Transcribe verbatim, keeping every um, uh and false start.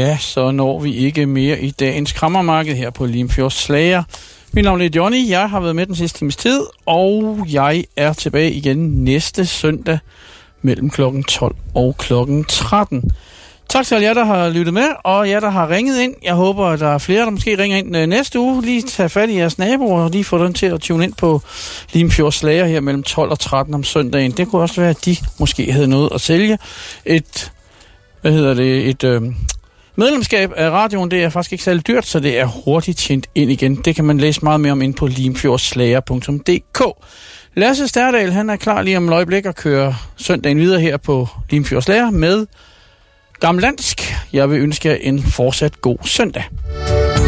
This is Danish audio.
ja, så når vi ikke mere i dagens krammermarked her på Limfjords Slager. Mit navn er Johnny, jeg har været med den sidste times tid, og jeg er tilbage igen næste søndag mellem klokken tolv og klokken tretten. Tak til alle jer, der har lyttet med, og jer, der har ringet ind. Jeg håber, at der er flere, der måske ringer ind næste uge. Lige tage fat i jeres naboer og lige få dem til at tune ind på Limfjords Slager her mellem tolv og tretten om søndagen. Det kunne også være, at de måske havde noget at sælge. Et, hvad hedder det, et øh, medlemskab af radioen, det er faktisk ikke særlig dyrt, så det er hurtigt tjent ind igen. Det kan man læse meget mere om inde på limfjordslager punktum d k. Lasse Sterdal, han er klar lige om et øjeblik at køre søndagen videre her på Limfjords Slager med Gammeldansk. Jeg vil ønske jer en fortsat god søndag.